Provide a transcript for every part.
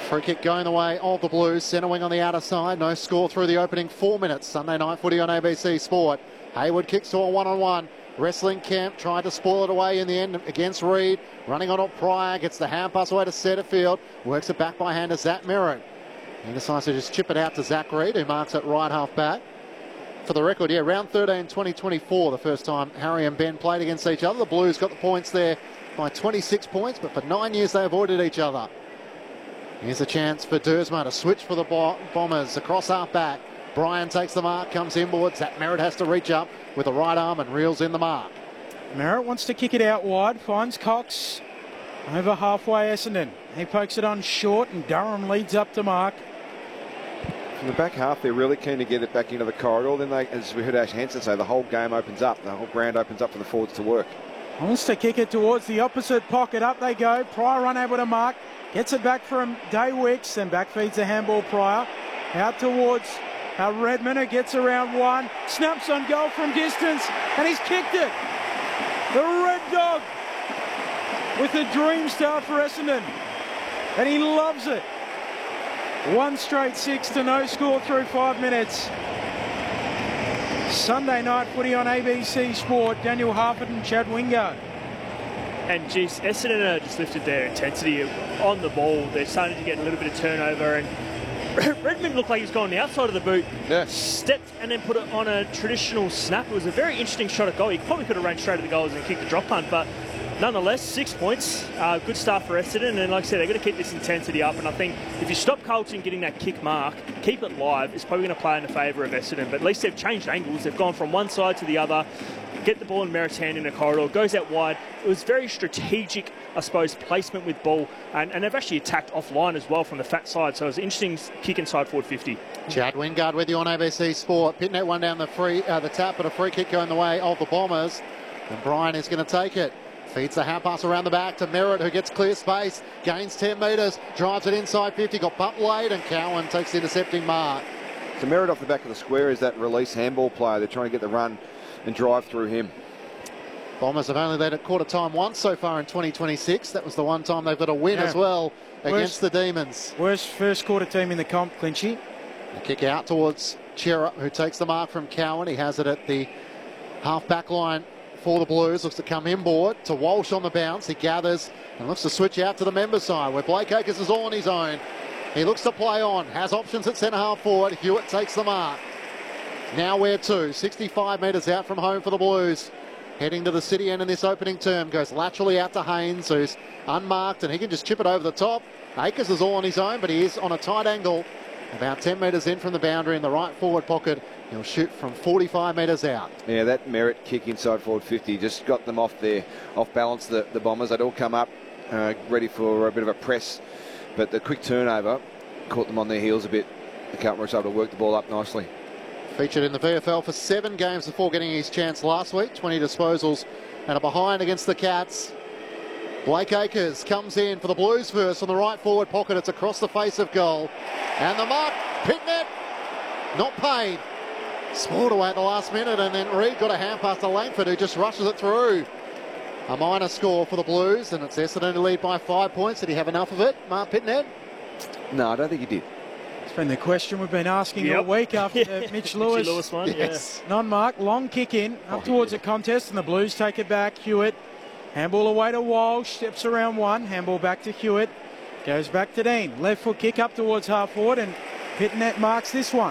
Free kick going the way of the Blues. Centre wing on the outer side. No score through the opening 4 minutes. Sunday night footy on ABC Sport. Hayward kicks to a one-on-one. Wrestling Kemp tried to spoil it away in the end against Reed. Running on up Pryor. Gets the hand pass away to Setterfield. Works it back by hand to Zach Merritt. He decides to just chip it out to Zach Reed, who marks it right half back. For the record, round 13, 2024, the first time Harry and Ben played against each other. The Blues got the points there by 26 points, but for 9 years they avoided each other. Here's a chance for Dersma to switch for the Bombers across half back. Bryan takes the mark, comes inboard. Zach Merritt has to reach up with the right arm and reels in the mark. Merritt wants to kick it out wide, finds Cox over halfway Essendon. He pokes it on short and Durham leads up to mark. From the back half, they're really keen to get it back into the corridor. Then they, as we heard Ash Hansen say, the whole game opens up. The whole ground opens up for the forwards to work. Wants to kick it towards the opposite pocket. Up they go. Pryor unable to mark. Gets it back from Day Wicks and back feeds the handball Pryor. Out towards Redmond, who gets around one. Snaps on goal from distance and he's kicked it. The Red Dog with a dream start for Essendon. And he loves it. One straight 6 to no score through 5 minutes. Sunday night footy on ABC Sport. Daniel Harford and Chad Wingard. And geez, Essendon just lifted their intensity on the ball. They're starting to get a little bit of turnover, and Redmond looked like he was going the outside of the boot. Yes. Stepped and then put it on a traditional snap. It was a very interesting shot at goal. He probably could have run straight at the goals and kicked the drop punt, but nonetheless, 6 points. Good start for Essendon, and like I said, they're going to keep this intensity up, and I think if you stop Carlton getting that kick mark, keep it live, it's probably going to play in the favour of Essendon, but at least they've changed angles. They've gone from one side to the other, get the ball in Merritt's hand in a corridor, goes out wide. It was very strategic, I suppose, placement with ball, and they've actually attacked offline as well from the fat side, so it was an interesting kick inside forward 50. Chad Wingard with you on ABC Sport. Pitnet one down the tap, but a free kick going the way of the Bombers, and Bryan is going to take it. Feeds the hand pass around the back to Merritt, who gets clear space, gains 10 metres, drives it inside 50, got bumped late, and Cowan takes the intercepting mark. So Merritt off the back of the square is that release handball player. They're trying to get the run and drive through him. Bombers have only led at quarter time once so far in 2026. That was the one time they've got a win as well against the Demons. Worst first quarter team in the comp, Clinchy. A kick out towards Chera, who takes the mark from Cowan. He has it at the half-back line for the Blues. Looks to come inboard to Walsh on the bounce. He gathers and looks to switch out to the member side where Blake Acres is all on his own. He looks to play on, has options at centre half forward. Hewitt takes the mark. Now where to? 65 metres out from home for the Blues. Heading to the city end in this opening term. Goes laterally out to Haynes, who's unmarked, and he can just chip it over the top. Acres is all on his own, but he is on a tight angle. About 10 metres in from the boundary in the right forward pocket. He'll shoot from 45 metres out. Yeah, that Merritt kick inside forward 50 just got them off there, off balance, the Bombers. They'd all come up ready for a bit of a press, but the quick turnover caught them on their heels a bit. The Carlton were able to work the ball up nicely. Featured in the VFL for 7 games before getting his chance last week. 20 disposals and a behind against the Cats. Blake Acres comes in for the Blues first on the right forward pocket. It's across the face of goal. And the mark, Pitnet, not paid. Spoiled away at the last minute, and then Reed got a hand pass to Langford, who just rushes it through. A minor score for the Blues, and it's Essendon to lead by 5 points. Did he have enough of it, Mark Pitnet? No, I don't think he did. It's been the question we've been asking all week after the Mitch Lewis one. Yes. Non-mark, long kick in, up towards the contest, and the Blues take it back. Hewitt, handball away to Walsh, steps around one, handball back to Hewitt, goes back to Dean. Left foot kick up towards half forward, and Pitnet marks this one.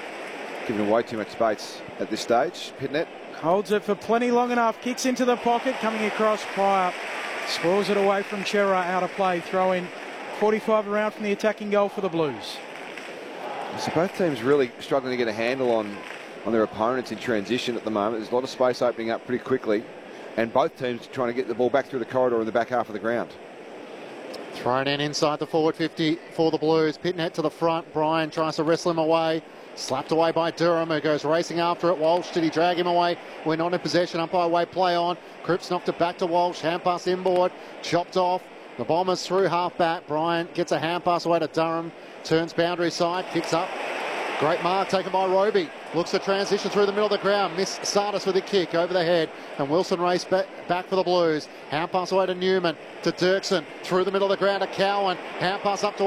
Giving away too much space at this stage. Pitnet holds it for plenty long enough, kicks into the pocket, coming across Pryor, spoils it away from Chera, out of play, throw in 45 around from the attacking goal for the Blues. So both teams really struggling to get a handle on their opponents in transition at the moment. There's a lot of space opening up pretty quickly, and both teams trying to get the ball back through the corridor in the back half of the ground. Thrown in inside the forward 50 for the Blues. Pitnet to the front. Bryan tries to wrestle him away. Slapped away by Durham, who goes racing after it. Walsh, did he drag him away? We're not in possession. Umpire way play on. Cripps knocked it back to Walsh. Hand pass inboard. Chopped off. The Bombers through half back. Bryan gets a hand pass away to Durham. Turns boundary side. Kicks up. Great mark taken by Roby. Looks to transition through the middle of the ground. Miss Sardis with a kick over the head. And Wilson raced back for the Blues. Hand pass away to Newman. To Dirksen. Through the middle of the ground to Cowan. Hand pass up to